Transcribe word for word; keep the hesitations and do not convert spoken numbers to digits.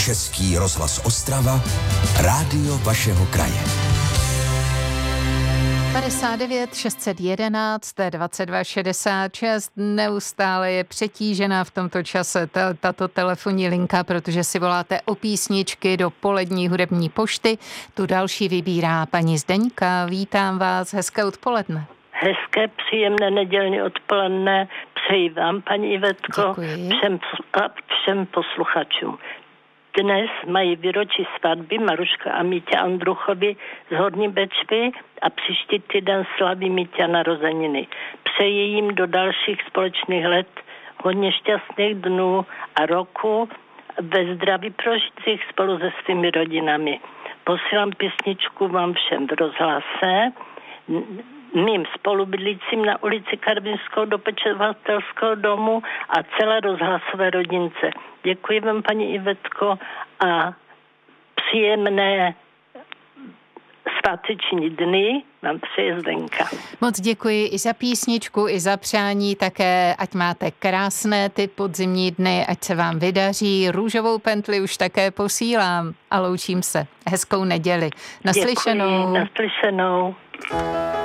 Český rozhlas Ostrava, rádio vašeho kraje. padesát devět šest set jedenáct dvacet dva šedesát šest, neustále je přetížená v tomto čase tato telefonní linka, protože si voláte o písničky do polední hudební pošty. Tu další vybírá paní Zdeňka. Vítám vás, hezké odpoledne. Hezké, příjemné nedělní odpoledne přeji vám, paní Ivetko, všem, a všem posluchačům. Dnes mají výročí svatby Maruška a Míťa Andruchovi z Horní Bečvy a příští týden slaví Míťa narozeniny. Přeji jim do dalších společných let hodně šťastných dnů a roku ve zdraví prožitých spolu se svými rodinami. Posílám písničku vám všem v rozhlase, mým spolubydlícím na ulici Karvinskou do pečovatelského domu a celé rozhlasové rodince. Děkuji vám, paní Ivetko, a příjemné sváteční dny vám přeje Zdenka. Moc děkuji i za písničku, i za přání, také ať máte krásné ty podzimní dny, ať se vám vydaří. Růžovou pentli už také posílám a loučím se. Hezkou neděli. Naslyšenou. Děkuji, naslyšenou.